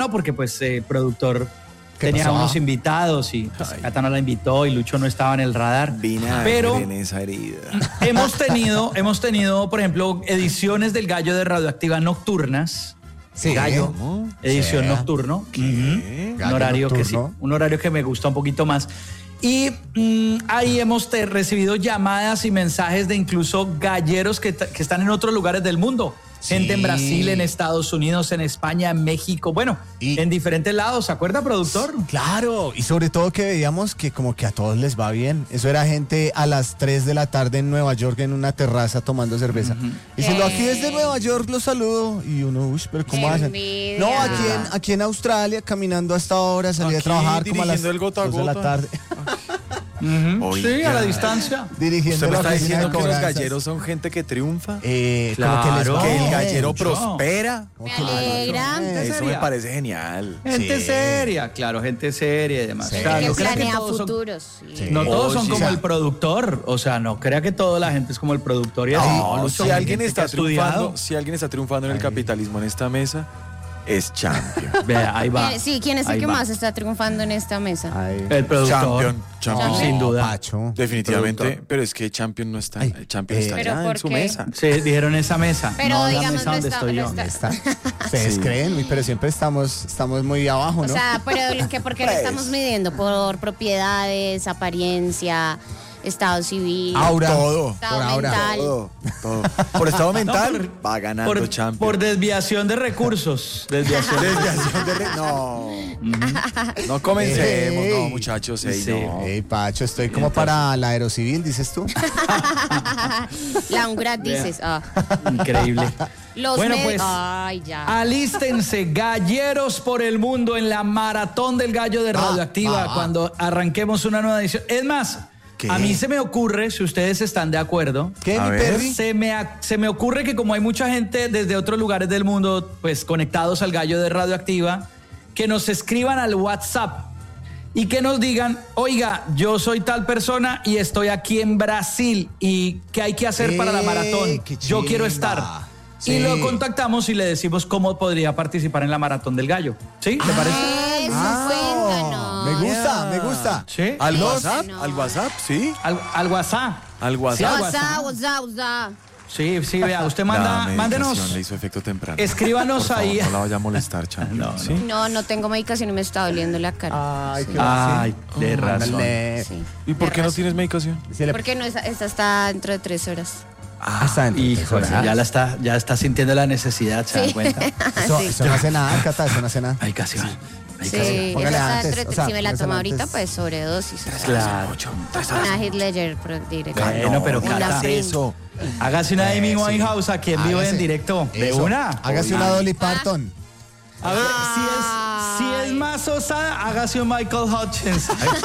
porque pues el productor tenía pasó? unos invitados y pues, Cata no la invitó y Lucho no estaba en el radar. Pero en esa herida. hemos tenido, por ejemplo, ediciones del Gallo de Radioactiva nocturnas. Sí. Gallo, ¿Cómo? edición Sí. nocturno. ¿Qué? Un horario que sí, nocturno. un horario que me gusta un poquito más. Y ahí hemos recibido llamadas y mensajes de incluso galleros que están en otros lugares del mundo. Sí. Gente en Brasil, en Estados Unidos, en España, en México. Bueno, en diferentes lados. ¿Se acuerda, productor? Claro, y sobre todo que veíamos que como que a todos les va bien. Eso era gente a las 3 de la tarde en Nueva York en una terraza tomando cerveza. Diciendo, aquí desde Nueva York los saludo. Y uno, uy, pero ¿cómo Qué hacen? envidia. No, aquí en Australia, caminando hasta ahora, salí a Aquí trabajar como a las dirigiendo el gota a 2 de la gota. tarde. Oiga. Sí, a la distancia. Dirigiendo ¿Usted me la está oficina diciendo de que los cobranzas. galleros son gente que triunfa? Como que les Claro. va Que el bien. gallero mucho. prospera. Me alegra. Eso seria. me parece genial. Gente Sí. seria, claro, gente seria y demás. Sí. O sea, Que no crea que planea todos son- futuros. Sí. Sí. No todos son sí. como O sea, el productor, o sea, no crea que toda la gente es como el productor y así. No, Lucho, si hay alguien gente está que ha estudiado. triunfando, si alguien está triunfando en el capitalismo en esta mesa, es Champion. Vea, ahí va. Sí, ¿quién es el Ahí que va. más está triunfando en esta mesa? Ay. El productor. Champion. Sin duda. Pacho. Definitivamente, Productor. pero es que Champion no está, Ay, Champion está ¿Pero allá por en su qué? mesa. Sí, dijeron esa mesa. Pero no la digamos, mesa no donde está- estoy no yo. está. Ustedes Sí. creen, uy, pero siempre estamos muy abajo, O ¿no? sea, pero ¿por qué lo Pues. estamos midiendo? ¿Por propiedades, apariencia, estado civil? Aura. Todo. Estado Por ahora. mental. Todo. Por estado mental, por- va ganando Por, Champion. por desviación de recursos. Desviación. Desviación de no. No comencemos, no, muchachos. Ey, Sí. no. Ey, Pacho, estoy como para la aerocivil, dices tú. La UNGRAD dices. Ah. Increíble. Los Bueno, medios. pues, Ay, ya. alístense, galleros por el mundo en la maratón del gallo de Radioactiva cuando arranquemos una nueva edición. Es más, ¿Qué? a mí se me ocurre, si ustedes están de acuerdo, ¿Qué, A mi ver. perri? se me ocurre que como hay mucha gente desde otros lugares del mundo, pues conectados al gallo de Radioactiva, que nos escriban al WhatsApp y que nos digan, oiga, yo soy tal persona y estoy aquí en Brasil y ¿qué hay que hacer para la maratón? qué Yo quiero chimba. estar. Sí. Y lo contactamos y le decimos cómo podría participar en la maratón del gallo. ¿Sí? ¿Te parece? Eso, cuéntanos. Me gusta, me gusta. Sí. ¿Al Sí, WhatsApp? no. ¿Al WhatsApp? Sí. Al WhatsApp. Al Sí, WhatsApp. al WhatsApp, WhatsApp. WhatsApp. Sí, vea, usted La manda, medicación mándenos. le hizo efecto temprano. Escríbanos Por favor, ahí. No la vaya a molestar, Champion. No, no. ¿Sí? No tengo medicación y me está doliendo la cara. Ay, qué Ay, de razón. Ándale. Sí. ¿Y por de qué no razón. tienes medicación? Se le- Porque no, esta está dentro de 3 horas. está dentro de Híjole, 3 horas. ya está sintiendo la necesidad, ¿se dan Sí. cuenta? Eso, Sí. eso no hace nada, Cata, eso no hace nada. Hay casi. Sí, Póngale esa está antes, entre- o sea, si me la póngasela tomo ahorita, antes. pues sobredosis. Claro. Una Heath Ledger directa. Bueno, pero Una Cata, Prince. Eso. hágase una Amy Sí. Winehouse aquí en vivo y en Hágase. directo. De Eso. una. Hágase una Dolly Parton. A ver, si es más osada, hágase un Michael Hutchins.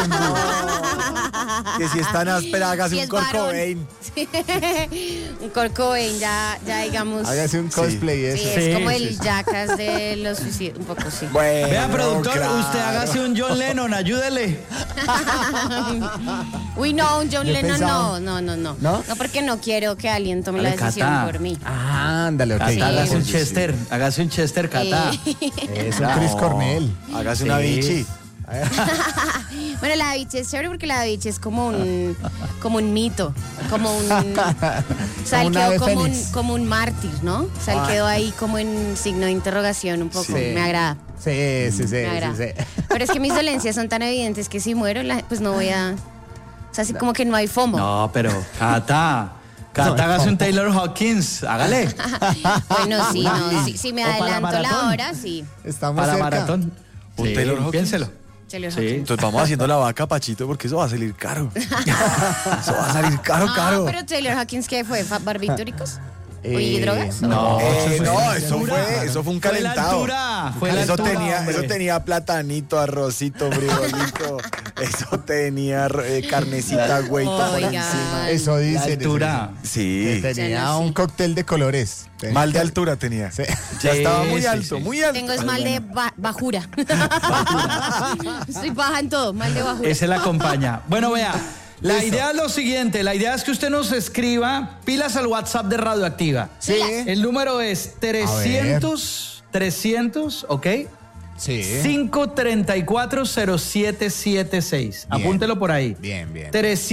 Que si es tan áspera, hágase Si un es Kurt varón. Cobain. Un Kurt Cobain, ya digamos. Hágase un cosplay Sí, eso. es como sí, el Jackass de los suicidios. Un poco sí. Bueno, Vea, productor, claro. usted hágase un John Lennon, ayúdele. Uy, no, un John Yo Lennon pensaba- no. ¿No? No, porque no quiero que alguien tome la Dale, decisión Cata. por mí. Ándale, ok. Cata, hágase un sí, Chester, hágase un Chester, Cata. Es un Chris Cornell. Hágase una Sí. bichi. Bueno, la biche es chévere porque la biche es como un mito, como un, o sea, él Como un ave quedó fénix. como un mártir, ¿no? O sea, él quedó ahí como en signo de interrogación un poco, Sí. me agrada. Sí. Me agrada. Pero es que mis dolencias son tan evidentes que si muero, pues no voy a, o sea, así como que no hay FOMO. No, pero Cata, hágase un Taylor Hawkins, hágale. Bueno, sí, no, si me O para adelanto la maratón. hora, sí. Estamos Para cerca. maratón. Un Sí, Taylor Hawkins. piénselo. Taylor Sí. Hawkins. Entonces vamos haciendo la vaca, Pachito, porque eso va a salir caro. Eso va a salir caro, No, caro. pero Taylor Hawkins, ¿qué fue? ¿Barbitúricos? ¿Y Eh, drogas? No, eso fue un Fue la calentado. altura, fue la Eso altura, tenía, hombre. eso tenía platanito, arrocito, frijolito. Eso tenía carnecita, güeyta por Oiga. encima. Eso La dice. altura. Sí. Tenía Ya no sé. un cóctel de colores. Mal de altura tenía. Sí. Ya estaba muy Sí, alto, sí. muy alto. Tengo es mal de bajura. Estoy baja en todo, mal de bajura. Ese la acompaña. Bueno, vea, la idea es lo siguiente, la idea es que usted nos escriba pilas al WhatsApp de Radioactiva. Sí. El número es 300, ¿ok? Sí. 305-340776. Bien. Apúntelo por ahí. Bien, bien.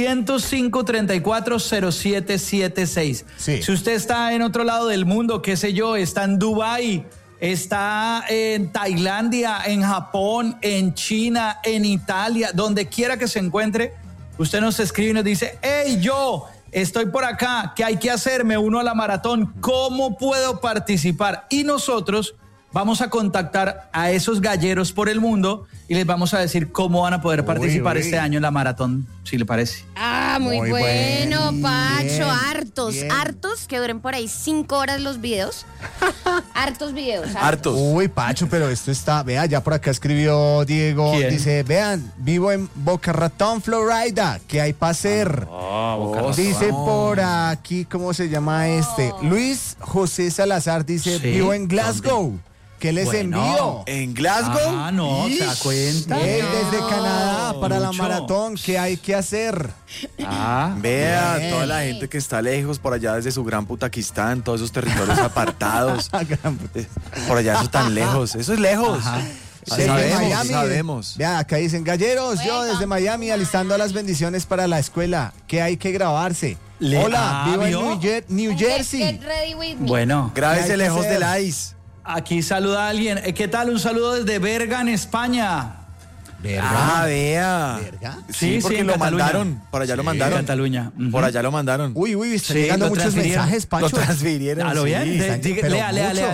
305-340776. Sí. Si usted está en otro lado del mundo, qué sé yo, está en Dubái, está en Tailandia, en Japón, en China, en Italia, donde quiera que se encuentre, usted nos escribe y nos dice, hey, yo estoy por acá, ¿qué hay que hacer? Me uno a la maratón, ¿cómo puedo participar? Y nosotros vamos a contactar a esos galleros por el mundo y les vamos a decir cómo van a poder participar este año en la maratón, si le parece. Ah, muy Muy bueno, buen, Pacho. bien, Hartos, bien. hartos, que duren por ahí 5 horas los videos. Hartos videos. Hartos. Uy, Pacho, pero esto está, vea, ya por acá escribió Diego, ¿Quién? dice, vean, vivo en Boca Ratón, Florida, ¿qué hay para hacer? Dice por aquí, ¿cómo se llama este? Luis José Salazar dice, Sí, vivo en Glasgow, ¿qué les Bueno. envío? ¿En Glasgow? Ah, no, ¿se da cuenta? Ey, desde Canadá para la Lucho. maratón, ¿qué hay que hacer? Ah, Vea, Bien. toda la gente que está lejos por allá desde su gran Putaquistán, todos esos territorios apartados. Gran puta. Por allá eso tan lejos. Eso es lejos. Ajá. Desde Sabemos, Miami. sabemos. Vea, acá dicen, galleros, yo Bueno. desde Miami alistando las bendiciones para la escuela. ¿Qué hay que grabarse? Hola, Ah, vivo ¿vio? en New Jersey. Get ready with me. bueno. ¿Qué hay Grábese que lejos hacer? del ice. Aquí saluda a alguien. ¿Qué tal? Un saludo desde Berga, en España. Ah, vea. ¿Verga? Sí, Sí, porque sí, en lo Cataluña. mandaron. Por allá lo En mandaron. Cataluña. Ujú. Por allá lo mandaron. Uy, están Sí, llegando lo muchos transfirieron. mensajes, Lo Pacho. transfirieron. ¿A lo bien? sí. están- pero Lea.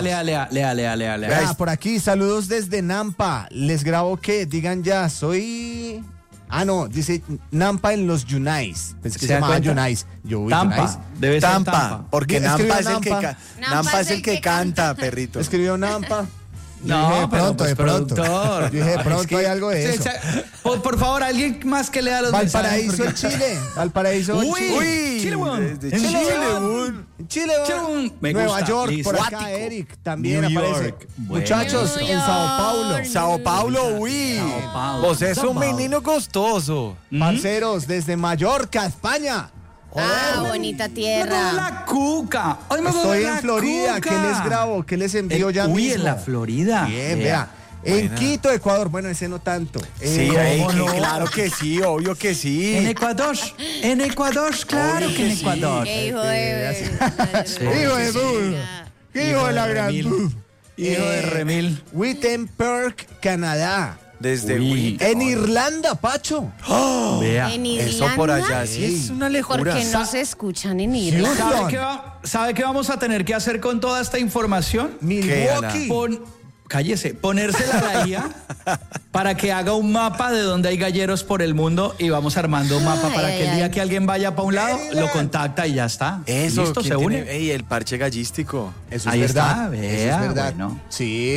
Vea, Ah, por aquí, saludos desde Nampa. Les grabo que digan ya, soy... Ah, no, dice Nampa en los Yunais. Pensé que se ¿Se da llamaba cuenta? Yunais. Yo, uy, Tampa. Yunais. Debe ser Tampa, Tampa. porque Escribió Nampa es el que Nampa. Nampa es el que canta, perrito. Escribió Nampa. Yo No, dije, pero pronto, pues, de pronto. productor. Yo dije, de No, pronto es que- hay algo de eso. Por favor, alguien más que lea los Valparaíso, mensajes. en Chile. Valparaíso, en Uy, Chile. Uy, Chile, weón. desde En Chile, weón. En Chile, Chile, me Nueva gusta, York, listo. por acá, Guático. Eric, también New aparece. York, bueno. Muchachos, New en Sao Paulo. York. Sao Paulo, uy. Sao Paulo. Vos es Sao un Paulo. menino costoso. Parceros, desde Mallorca, España. Ah, bonita Me tierra. duele la cuca. Hoy me Estoy duele en la Florida. cuca. ¿Qué les grabo? ¿Qué les envío ya Uy, mismo? en la Florida. Bien, Vea. vea. En Buena. Quito, Ecuador. Bueno, ese no tanto. Sí, ¿cómo ey, no? claro que sí, obvio que sí. En Ecuador, claro Obvio que en que sí. Ecuador. Qué hijo de... Hijo de buf. Hijo de la gran Remil. buf. Hijo de Remil. Wittenberg, Canadá. Desde Uy. Wii. En Irlanda, Pacho. Vea. En Irlanda. Eso por allá, sí es una ¿Por lejura. qué no se escuchan en Irlanda? ¿Sabe qué vamos a tener que hacer con toda esta información? Milwaukee. Ponérsela a la IA para que haga un mapa de donde hay galleros por el mundo y vamos armando un mapa Ay, para ay, que el día ay. que alguien vaya para un lado, lo contacta y ya está. Eso, Listo, ¿quién se une. tiene? Ey, el parche gallístico. Eso Ahí es verdad. está, Eso vea, es verdad. bueno. Sí.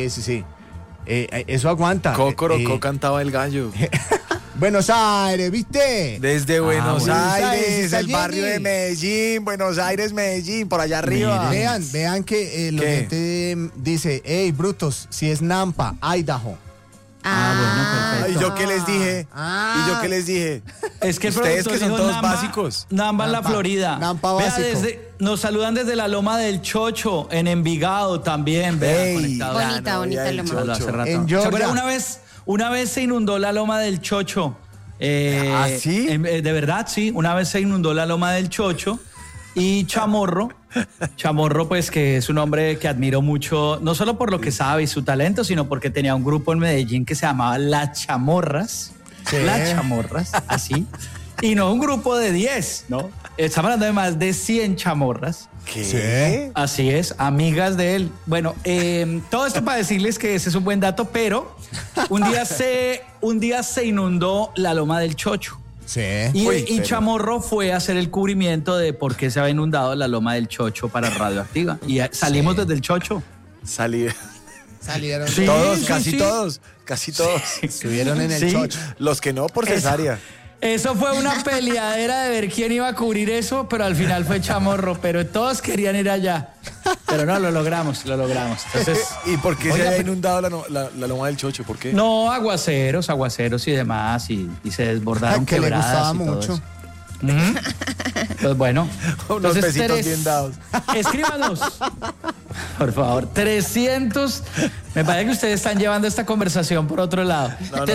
Eso aguanta. Cocorocó cantaba el gallo. Buenos Aires, ¿viste? Desde Buenos bueno. Aires, Está el barrio de Jenny. Medellín, Buenos Aires, Medellín, por allá arriba. Mire. Vean que el ¿Qué? oyente dice, hey, brutos, si es Nampa, Idaho. Ah, bueno, ¿Y yo qué les dije? Ah. ¿Y yo qué les dije? Es que el Ustedes productor que son dijo todos Namba, básicos. Namba en la Nampa, Florida. Nampa Vea, básico. nos saludan desde la Loma del Chocho, en Envigado también. Vea, Ey, conectados. Bonita, la novia bonita del loma. Saludos hace Chocho. rato. En ¿Se acuerdan? Georgia. Una vez se inundó la Loma del Chocho. ¿Ah, sí? De verdad, sí. Una vez se inundó la Loma del Chocho. Y Chamorro, pues que es un hombre que admiro mucho, no solo por lo que sabe y su talento, sino porque tenía un grupo en Medellín que se llamaba Las Chamorras. Sí. Las Chamorras, así. Y no un grupo de 10, ¿no? Estamos hablando de más de 100 chamorras. ¿Qué? Así es, amigas de él. Bueno, todo esto para decirles que ese es un buen dato, pero un día se inundó la Loma del Chocho. Sí. Y, Uy, y pero- Chamorro fue a hacer el cubrimiento de por qué se había inundado la Loma del Chocho para Radioactiva. Y salimos desde el Chocho. Salí. Salieron. Sí. Todos, sí, casi sí. todos, casi todos. Estuvieron en el Sí. chocho. Los que no por cesárea. Eso fue una peleadera de ver quién iba a cubrir eso, pero al final fue Chamorro. Pero todos querían ir allá. Pero no, lo logramos. Entonces, ¿Y por qué Oiga, se ha pero- inundado la loma del Chocho? ¿Por qué? no, aguaceros y demás. Y se desbordaron Que le quebradas gustaba y todo mucho. eso. Pues bueno. Unos Entonces, besitos Teres, bien dados. Escríbanos. Por favor, 300. Me parece que ustedes están llevando esta conversación por otro lado.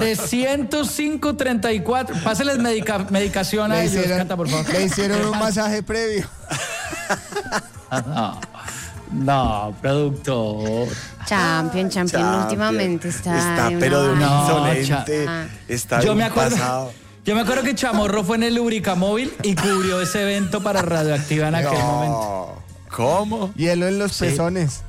305-34. Pásenles medicación a ellos, Cata, por favor. Le hicieron un masaje previo. No, productor. Champion, últimamente está pero de un No, insolente. Está Yo bien me acuerdo. pasado. Yo me acuerdo que Chamorro fue en el Lubricamóvil y cubrió ese evento para Radioactiva en aquel momento. ¿Cómo? Hielo en los pezones.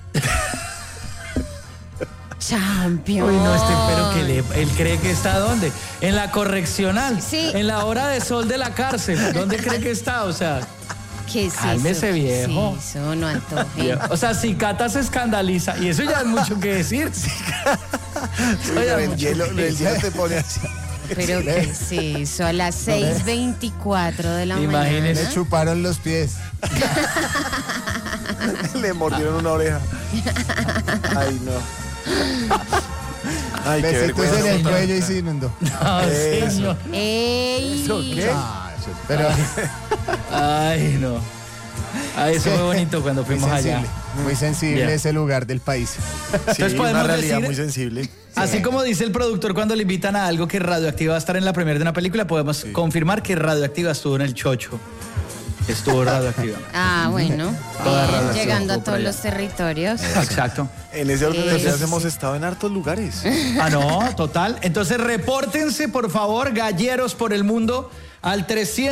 Champion. Uy, no, pero que él cree que está ¿dónde? En la correccional. Sí. En la hora de sol de la cárcel. ¿Dónde cree que está? O sea, ¿Qué es cálmese, eso? viejo. Sí, eso no antoje. o sea, si Cata se escandaliza, y eso ya es mucho que decir. Eso ya es El mucho hielo, que el hielo te pone así. Pero ¿qué es eso? A las 6:24 de la Imagínese. Le chuparon los pies. Le mordieron una oreja. Ay, no. Ay, qué Besitos en vergüenza. el cuello y se inundó. No, Eso. señor. mañana. ¡Ey! ¿Qué? Pero Ay, no. Ay, eso fue bonito cuando fuimos allá. Muy sensible Bien. ese lugar del país. Sí, Entonces podemos una realidad decir- muy sensible. Así como dice el productor cuando le invitan a algo que Radioactiva va a estar en la premier de una película, podemos confirmar que Radioactiva estuvo en el Chocho. Estuvo Radioactiva. Ah, bueno. Toda relación Llegando a por todos allá. los territorios. Exacto. En ese orden de Eso ideas sí. hemos estado en hartos lugares. Ah, no, total. Entonces repórtense, por favor, galleros por el mundo, al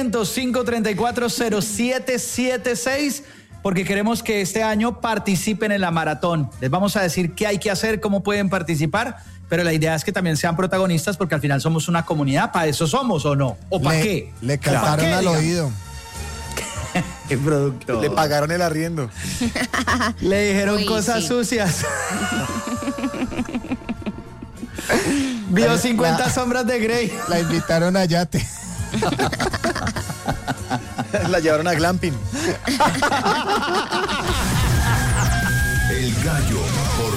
300-534-0776, porque queremos que este año participen en la maratón. Les vamos a decir qué hay que hacer, cómo pueden participar, pero la idea es que también sean protagonistas, porque al final somos una comunidad. ¿Para eso somos o no? ¿O para qué? Le ¿Para cantaron qué, al digamos? oído. ¿Qué producto? Le pagaron el arriendo. Le dijeron Uy, cosas sí. sucias. Vio 50 La- sombras de Grey. La invitaron a yate. La llevaron a glamping.